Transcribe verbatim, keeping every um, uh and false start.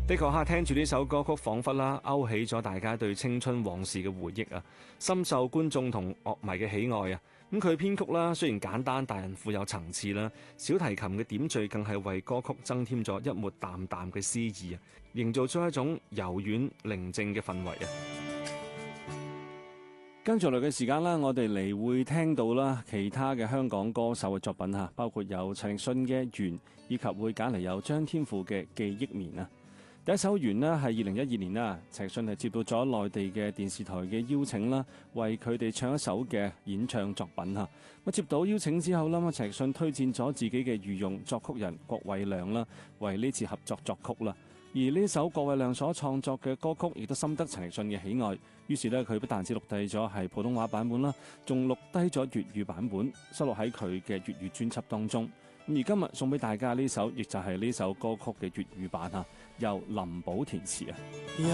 的確嚇，聽住呢首歌曲，彷彿啦勾起咗大家對青春往事嘅回憶啊，深受觀眾同樂迷嘅喜愛啊。咁佢編曲啦，雖然簡單，但係富有層次啦。小提琴嘅點綴更係為歌曲增添咗一抹淡淡嘅詩意啊，營造出一種柔軟寧靜嘅氛圍啊。跟住落嚟嘅時間啦，我哋嚟會聽到啦其他嘅香港歌手嘅作品嚇，包括有陳奕迅嘅《緣》，以及會揀嚟有張天賦嘅《記憶棉》啊。第一首《緣》呢係二零一二年啦，陳奕迅係接到咗內地嘅電視台嘅邀請啦，為佢哋唱一首嘅演唱作品嚇。咁接到邀請之後啦，陳奕迅推薦咗自己嘅御用作曲人郭偉亮啦，為呢次合作作曲啦。而呢首郭偉亮所創作嘅歌曲，亦都深得陳奕迅嘅喜愛。於是呢，佢不但止錄低咗係普通話版本啦，仲錄低咗粵語版本，收錄喺佢嘅粵語專輯當中。咁而今日送俾大家呢首，亦就係呢首歌曲嘅粵語版嚇，由林寶填詞啊。